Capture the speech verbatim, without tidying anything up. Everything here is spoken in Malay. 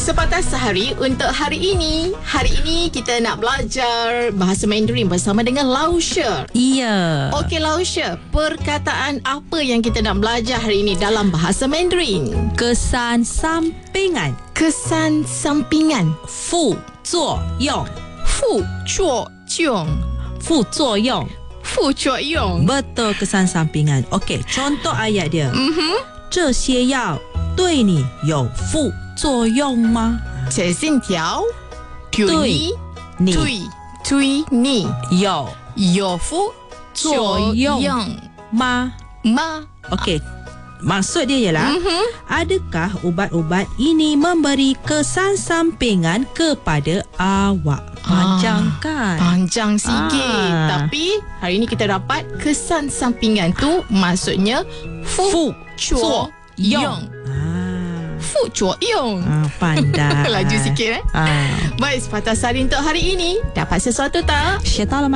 Sepatah Sehari untuk hari ini. Hari ini kita nak belajar bahasa Mandarin bersama dengan Lau She. Iya. Okey Lau She, perkataan apa yang kita nak belajar hari ini dalam bahasa Mandarin? Kesan sampingan. Kesan sampingan. Fu zuo yong. Fu zuo yong. Fu zuo yong. Fu zuo yong. Betul, kesan sampingan. Okey, contoh ayat dia. Mhm. 这些药对你有副作用吗？ 这线条对对你对对你有有副作用吗？ 吗？ Okey, maksud dia ialah Mhm. adakah ubat-ubat ini memberi kesan sampingan kepada awak? Panjang kan? Panjang sikit. Ah. Tapi hari ini kita dapat kesan sampingan tu maksudnya fu zuo yong. Ah, Fu zuo yong. ah pandai. Laju sikit eh. Ah, Baik, sepatah sehari untuk hari ini. Dapat sesuatu tak? 学到了吗？